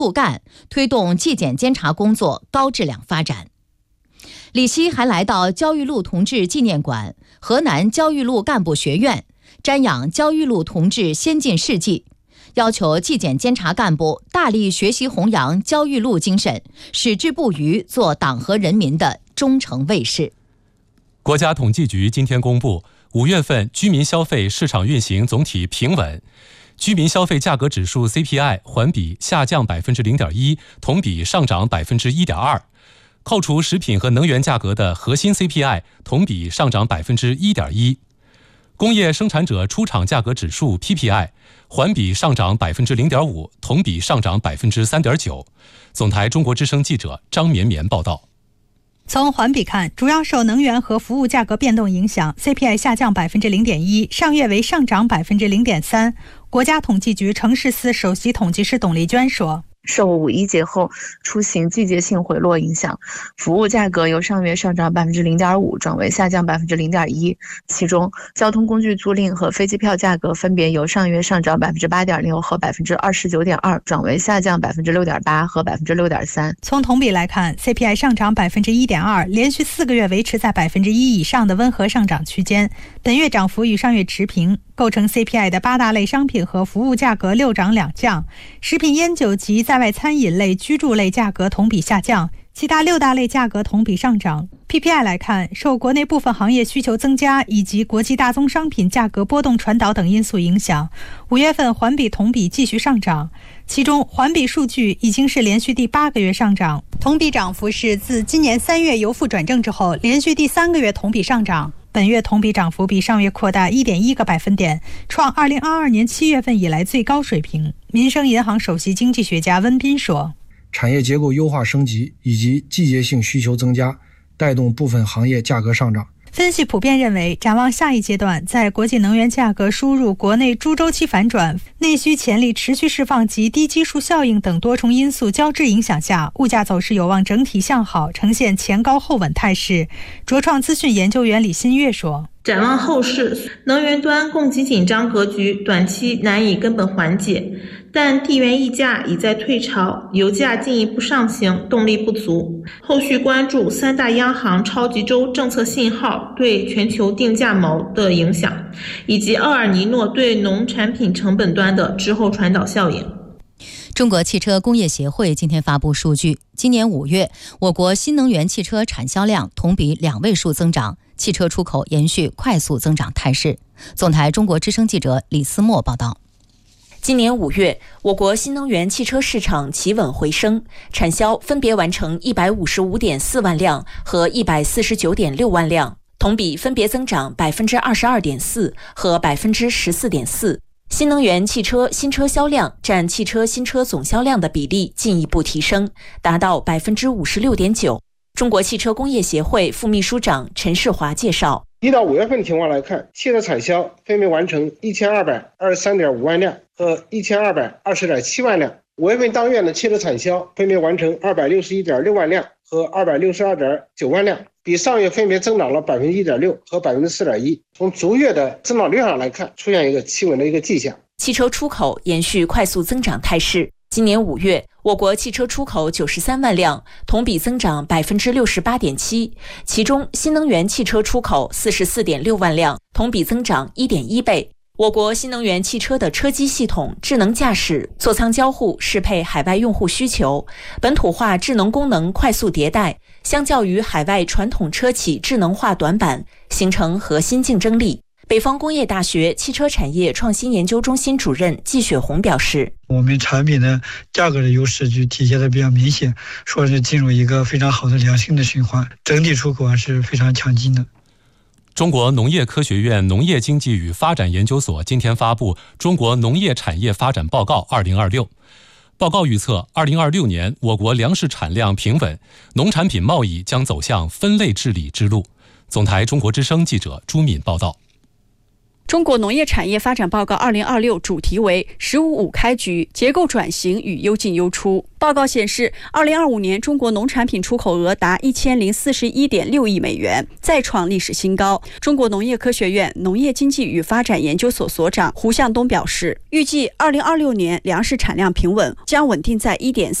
骨干，推动纪检监察工作高质量发展。李希还来到焦裕禄同志纪念馆、河南焦裕禄干部学院，瞻仰焦裕禄同志先进事迹，要求纪检监察干部大力学习弘扬焦裕禄精神，矢志不渝，做党和人民的忠诚卫士。 国家统计局今天公布，5月份居民消费市场运行总体平稳，居民消费价格指数 CPI 环比下降 0.1%， 同比上涨 1.2%。扣除食品和能源价格的核心 CPI 同比上涨 1.1%， 工业生产者出厂价格指数 PPI 环比上涨 0.5%， 同比上涨 3.9%。 总台中国之声记者张绵绵报道。 从环比看，主要受能源和服务价格变动影响， CPI 下降 0.1%， 上月为上涨 0.3%。 国家统计局城市司首席统计师董丽娟说， 受5一节后出行季节性回落影响，服务价格由上月上涨 0.5% 转为下降 0.1%， 其中交通工具租赁和飞机票价格分别由上月上涨 8.6% 和 29.2% 转为下降 6.8% 和 6.3%。 从同比来看， CPI 上涨 1.2%， 连续4个月维持在 1% 以上的温和上涨区间，本月涨幅与上月持平。构成 CPI 的8大类商品和服务价格6涨2降，食品烟酒及在外餐饮类、居住类价格同比下降，其他6大类价格同比上涨。 PPI 来看，受国内部分行业需求增加以及国际大宗商品价格波动传导等因素影响，5月份环比同比继续上涨，其中环比数据已经是连续第8个月上涨，同比涨幅是自今年3月由负转正之后连续第3个月同比上涨。本月同比涨幅比上月扩大 1.1个百分点，创2022年7月份以来最高水平。民生银行首席经济学家温彬说， 产业结构优化升级以及季节性需求增加，带动部分行业价格上涨。 分析普遍认为，展望下一阶段，在国际能源价格输入、国内猪周期反转、内需潜力持续释放及低基数效应等多重因素交织影响下，物价走势有望整体向好，呈现前高后稳态势。卓创资讯研究员李新月说， 展望后市，能源端供给紧张格局短期难以根本缓解，但地缘溢价已在退潮，油价进一步上行，动力不足。后续关注3大央行超级周政策信号对全球定价锚的影响，以及厄尔尼诺对农产品成本端的滞后传导效应。 中国汽车工业协会今天发布数据，今年5月，我国新能源汽车产销量同比2位数增长，汽车出口延续快速增长态势。总台中国之声记者李思墨报道。 今年5月，我国新能源汽车市场企稳回升，产销分别完成155.4万辆和149.6万辆，同比分别增长 22.4% 和 14.4%。新能源汽车新车销量占汽车新车总销量的比例进一步提升，达到 56.9%。中国汽车工业协会副秘书长陈世华介绍 ，1到5月份情况来看，汽车产销分别完成1223.5万辆和1220.7万辆。5月份当月的汽车产销分别完成261.6万辆和262.9万辆，比上月分别增长了 1.6% 和 4.1%。从逐月的增长率上来看，出现一个企稳的一个迹象。 汽车出口延续快速增长态势。今年5月，我国汽车出口93万辆，同比增长 68.7%， 其中新能源汽车出口 44.6万辆，同比增长 1.1倍。我国新能源汽车的车机系统、智能驾驶、座舱交互适配海外用户需求，本土化智能功能快速迭代，相较于海外传统车企智能化短板，形成核心竞争力。北方工业大学汽车产业创新研究中心主任季雪红表示， 我们产品的价格的优势就体现的比较明显，说是进入一个非常好的良性的循环，整体出口还是非常强劲的。 中国农业科学院农业经济与发展研究所今天发布《中国农业产业发展报告2026》。报告预测，2026年我国粮食产量平稳，农产品贸易将走向分类治理之路。总台中国之声记者朱敏报道。 中国农业产业发展报告2026主题为“15-5开局，结构转型与优进优出”。报告显示，2025年中国农产品出口额达1041.6亿美元，再创历史新高。中国农业科学院农业经济与发展研究所所长胡向东表示，预计2026年粮食产量平稳，将稳定在1.4